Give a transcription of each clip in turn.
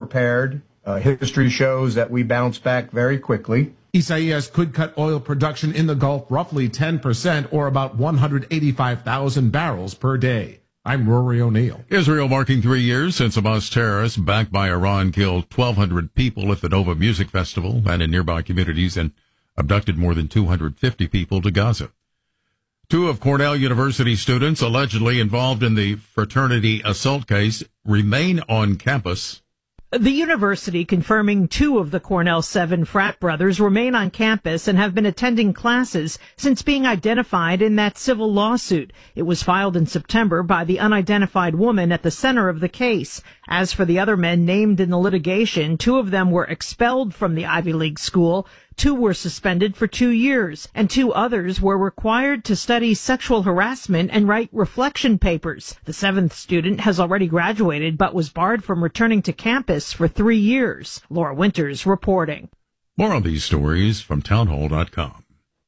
prepared. History shows that we bounce back very quickly. Isaias could cut oil production in the Gulf roughly 10%, or about 185,000 barrels per day. I'm Rory O'Neill. Israel marking 3 years since Hamas terrorists backed by Iran killed 1,200 people at the Nova Music Festival and in nearby communities and abducted more than 250 people to Gaza. 2 of Cornell University students allegedly involved in the fraternity assault case remain on campus. The university confirming 2 of the Cornell 7 frat brothers remain on campus and have been attending classes since being identified in that civil lawsuit. It was filed in September by the unidentified woman at the center of the case. As for the other men named in the litigation, 2 of them were expelled from the Ivy League school. 2 were suspended for 2 years, and 2 others were required to study sexual harassment and write reflection papers. The 7th student has already graduated, but was barred from returning to campus for 3 years. Laura Winters reporting. More on these stories from townhall.com.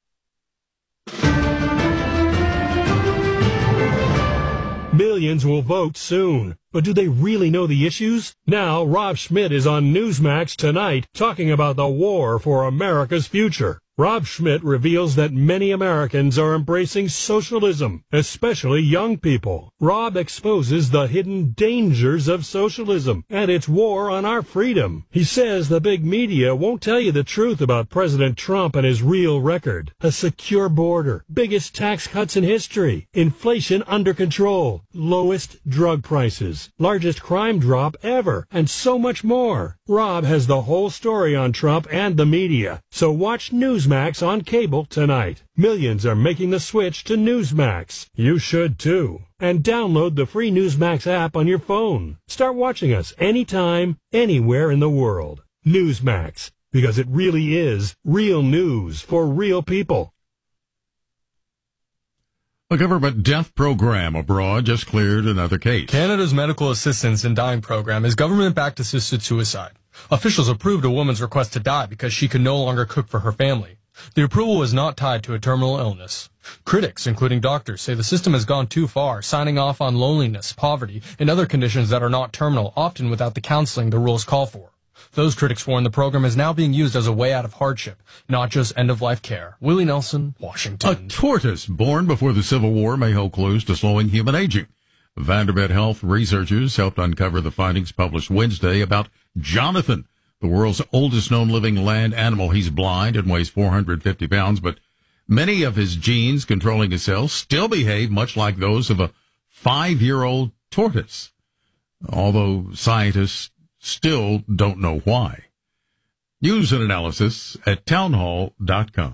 Millions will vote soon. But do they really know the issues? Now, Rob Schmidt is on Newsmax tonight talking about the war for America's future. Rob Schmidt reveals that many Americans are embracing socialism, especially young people. Rob exposes the hidden dangers of socialism and its war on our freedom. He says the big media won't tell you the truth about President Trump and his real record. A secure border, biggest tax cuts in history, inflation under control, lowest drug prices, largest crime drop ever, and so much more. Rob has the whole story on Trump and the media, so watch Newsmax on cable tonight. Millions are making the switch to Newsmax. You should too. And download the free Newsmax app on your phone. Start watching us anytime, anywhere in the world. Newsmax, because it really is real news for real people. A government death program abroad just cleared another case. Canada's Medical Assistance in Dying program is government-backed assisted suicide. Officials approved a woman's request to die because she could no longer cook for her family. The approval was not tied to a terminal illness. Critics, including doctors, say the system has gone too far, signing off on loneliness, poverty, and other conditions that are not terminal, often without the counseling the rules call for. Those critics warn the program is now being used as a way out of hardship, not just end-of-life care. Willie Nelson, Washington. A tortoise born before the Civil War may hold clues to slowing human aging. Vanderbilt Health researchers helped uncover the findings published Wednesday about Jonathan, the world's oldest known living land animal. He's blind and weighs 450 pounds, but many of his genes controlling his cells still behave much like those of a 5-year-old tortoise, although scientists still don't know why. News and analysis at townhall.com.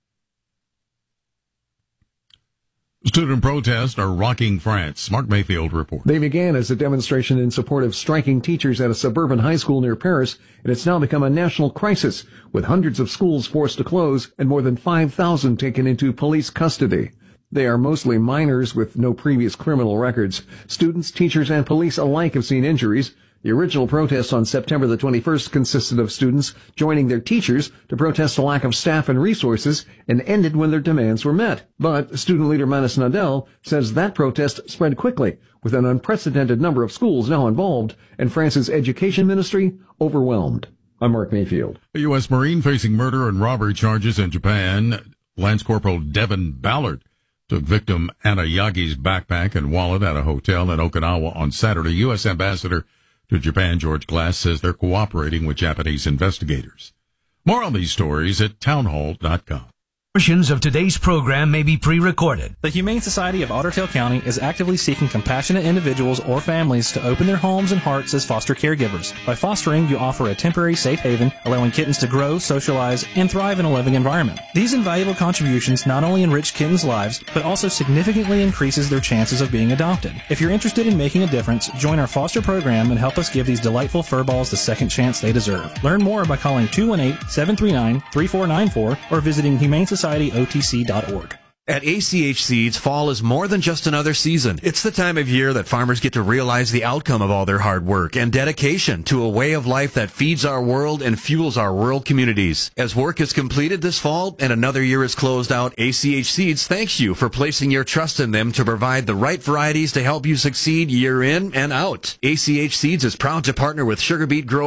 Student protests are rocking France. Mark Mayfield reports. They began as a demonstration in support of striking teachers at a suburban high school near Paris, and it's now become a national crisis, with hundreds of schools forced to close and more than 5,000 taken into police custody. They are mostly minors with no previous criminal records. Students, teachers, and police alike have seen injuries. The original protest on September the 21st consisted of students joining their teachers to protest the lack of staff and resources and ended when their demands were met. But student leader Manis Nadel says that protest spread quickly, with an unprecedented number of schools now involved and France's education ministry overwhelmed. I'm Mark Mayfield. A U.S. Marine facing murder and robbery charges in Japan. Lance Corporal Devin Ballard took victim Anna Yagi's backpack and wallet at a hotel in Okinawa on Saturday. U.S. Ambassador to Japan, George Glass, says they're cooperating with Japanese investigators. More on these stories at townhall.com. Portions of today's program may be pre-recorded. The Humane Society of Otter Tail County is actively seeking compassionate individuals or families to open their homes and hearts as foster caregivers. By fostering, you offer a temporary safe haven, allowing kittens to grow, socialize, and thrive in a living environment. These invaluable contributions not only enrich kittens' lives, but also significantly increases their chances of being adopted. If you're interested in making a difference, join our foster program and help us give these delightful furballs the second chance they deserve. Learn more by calling 218-739-3494 or visiting humanesocietyotc.org. At ACH Seeds, fall is more than just another season. It's the time of year that farmers get to realize the outcome of all their hard work and dedication to a way of life that feeds our world and fuels our rural communities. As work is completed this fall and another year is closed out, ACH Seeds thanks you for placing your trust in them to provide the right varieties to help you succeed year in and out. ACH Seeds is proud to partner with Sugar Beet Growers